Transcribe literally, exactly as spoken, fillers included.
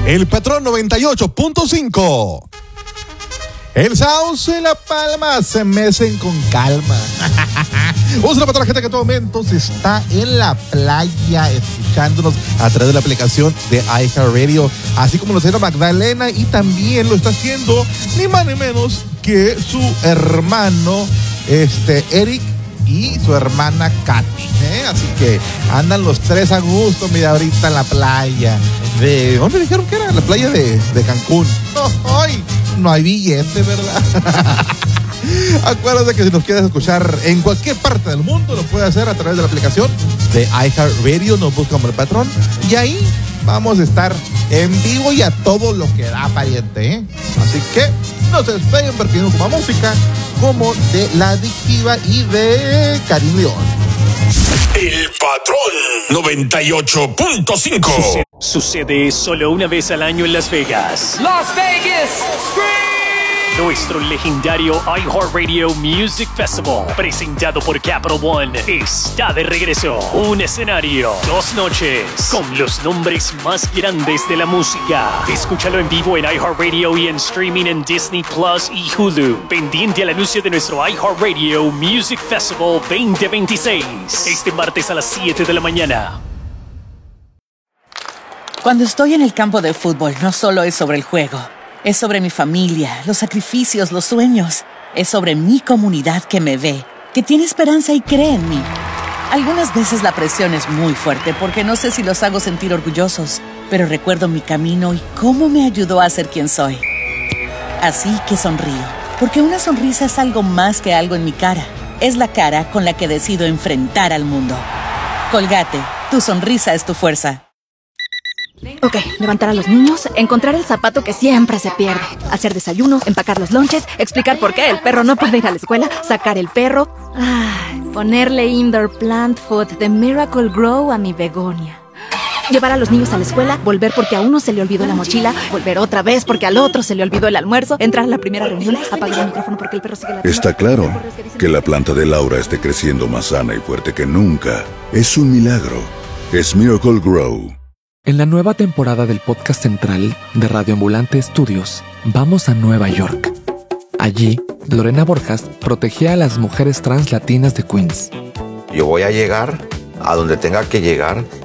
El Patrón noventa y ocho punto cinco. El Sauce y La Palma se mecen con calma. Un saludo para toda la gente que en todo momento se está en la playa escuchándonos a través de la aplicación de iHeartRadio, así como lo está haciendo Magdalena, y también lo está haciendo ni más ni menos que su hermano este Eric y su hermana Katy, ¿eh? Así que andan los tres a gusto, mira, ahorita en la playa de... ¿Dónde dijeron que era? La playa de, de Cancún. Oh, ¡ay! No hay billete, ¿verdad? Acuérdate que si nos quieres escuchar en cualquier parte del mundo, lo puedes hacer a través de la aplicación de iHeartRadio. Nos buscamos el Patrón y ahí vamos a estar en vivo y a todo lo que da, pariente, ¿eh? Así que no se despeguen porque nos más música como de La Adictiva y de Karim León. El Patrón noventa y ocho punto cinco. Sucede, sucede solo una vez al año en Las Vegas. Las Vegas Scream. Nuestro legendario iHeartRadio Music Festival, presentado por Capital One, está de regreso. Un escenario, dos noches, con los nombres más grandes de la música. Escúchalo en vivo en iHeartRadio y en streaming en Disney Plus y Hulu. Pendiente al anuncio de nuestro iHeartRadio Music Festival veinte veintiséis, este martes a las siete de la mañana. Cuando estoy en el campo de fútbol, no solo es sobre el juego. Es sobre mi familia, los sacrificios, los sueños. Es sobre mi comunidad que me ve, que tiene esperanza y cree en mí. Algunas veces la presión es muy fuerte porque no sé si los hago sentir orgullosos, pero recuerdo mi camino y cómo me ayudó a ser quien soy. Así que sonrío, porque una sonrisa es algo más que algo en mi cara. Es la cara con la que decido enfrentar al mundo. Colgate, tu sonrisa es tu fuerza. Ok, levantar a los niños, encontrar el zapato que siempre se pierde, hacer desayuno, empacar los lonches, explicar por qué el perro no puede ir a la escuela, sacar el perro, ah, ponerle indoor plant food de Miracle Grow a mi begonia. Llevar a los niños a la escuela, volver porque a uno se le olvidó la mochila, volver otra vez porque al otro se le olvidó el almuerzo, entrar a la primera reunión, apagar el micrófono porque el perro sigue la... Está claro que la planta de Laura esté creciendo más sana y fuerte que nunca. Es un milagro. Es Miracle Grow. En la nueva temporada del podcast central de Radio Ambulante Estudios, vamos a Nueva York. Allí, Lorena Borjas protegía a las mujeres trans latinas de Queens. Yo voy a llegar a donde tenga que llegar